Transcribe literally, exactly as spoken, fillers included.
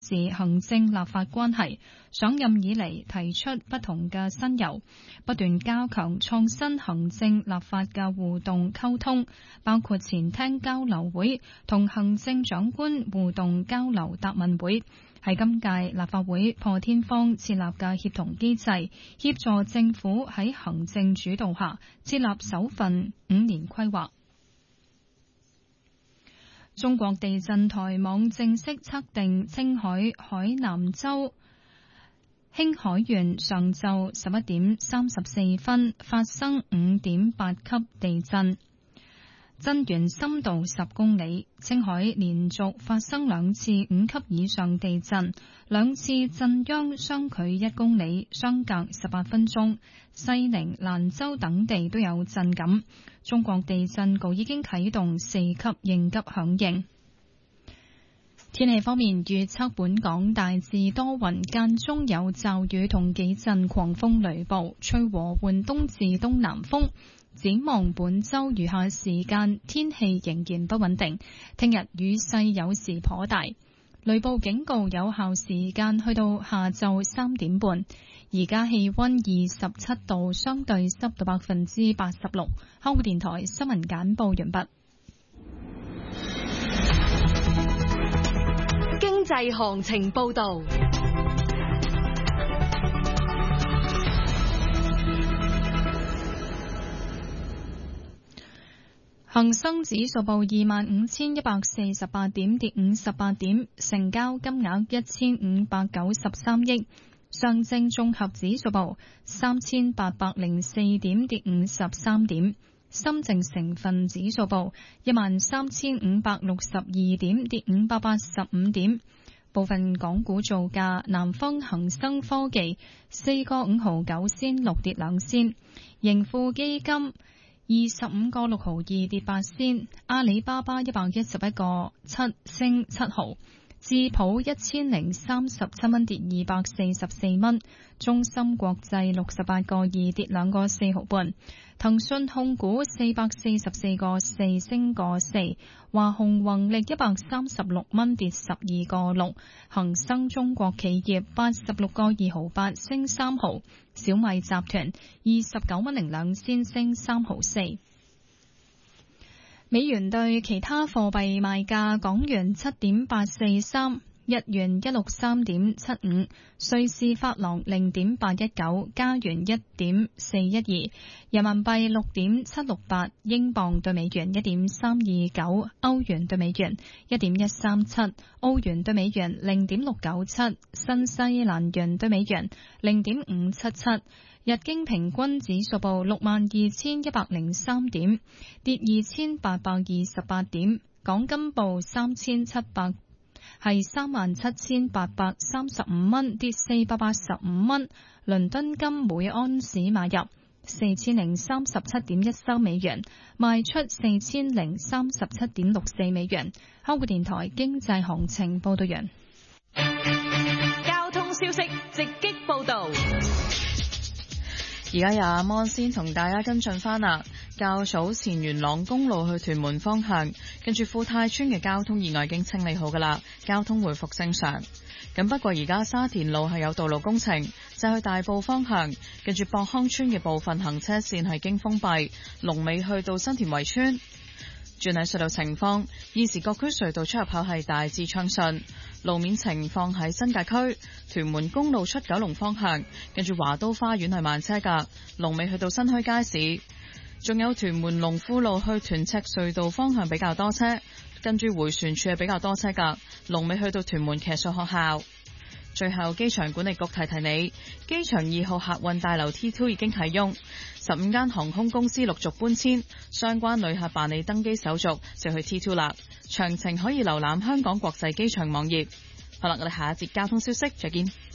治行政立法關係，上任以嚟提出不同嘅新猷，不斷加強創新行政立法嘅互動溝通，包括前廳交流會同行政長官互動交流答問會，喺今屆立法會破天荒設立嘅協同機制，協助政府喺行政主導下設立首份五年規劃。中國地震台網正式測定青海海南州興海縣上晝十一點三十四分發生五點八級地震，震源深度十公里。青海連續發生兩次五級以上地震，兩次震央相距一公里，相隔十八分鐘。西寧、蘭州等地都有震感。中國地震局已經啟動四級應急響應。天氣方面，預測本港大致多雲，間中有驟雨同幾陣狂風雷暴，吹和緩東至東南風。展望本周餘下時間，天氣仍然不穩定。聽日雨勢有時頗大，雷暴警告有效時間去到下晝三點半。而家氣溫二十七度，相對濕度百分之八十六。香港電台新聞簡報完畢。 經濟行情報道。 恒生指數報二萬五千一百四十八點，跌五十八點，成交金額一千五百九十三億。上證綜合指數報三千八百零四點，跌五十三點。深證成分指數報一萬三千五百六十二點，跌五百八十五點。部分港股造價：南方恒生科技四個五毫九仙六跌兩仙，盈富基金二十五個六毫二跌八仙，阿里巴巴一百一十一個七升七毫。智普一千零三十七蚊跌二百四十四蚊，中芯國際六十八個二跌兩個四毫半，騰訊控股四百四十四個四升個四，華虹宏力一百三十六蚊跌十二個六，恒生中國企業八十六個二毫八升三毫，小米集團二十九蚊零兩仙升三毫四。美元對其他貨幣賣價：港元七點八四三，日元一六三點七五，瑞士法郎零點八一九，加元一點四一二，人民幣六點七六八，英鎊對美元一點三二九，歐元對美元一點一三七，澳元對美元零點六九七，新西蘭元對美元零點五七七。日經平均指數報六萬二千一百零三點，跌二千八百二十八點。港金報三千七百，係三萬七千八百三十五蚊，跌四百八十五蚊。倫敦金每盎司買入四千零三十七點一三美元，賣出四千零三十七點六四美元。香港電台經濟行情報道完。 交通消息直擊報道。 而家有阿摩先同大家跟進翻啦。較早前元朗公路去屯門方向，跟住富泰村嘅交通意外已經清理好噶啦，交通回復正常。咁不過而家沙田路係有道路工程，就去大埔方向，跟住博康村嘅部分行車線係經封閉，龍尾去到新田圍村。轉喺隧道情況，現時各區隧道出入口係大致暢順。路面情況喺新界區屯門公路出九龍方向，跟住華都花園係慢車噶，龍尾去到新墟街市。仲有屯門龍富路去屯赤隧道方向比較多車，跟住回旋處係比較多車噶，龍尾去到屯門騎術學校。最後，機場管理局提提你，機場二號客運大樓 T二 已經啟用，十五間航空公司陸續搬遷，相關旅客辦理登機手續就去 T 二 啦。詳情可以瀏覽香港國際機場網頁。好啦，我哋下一節交通消息再見。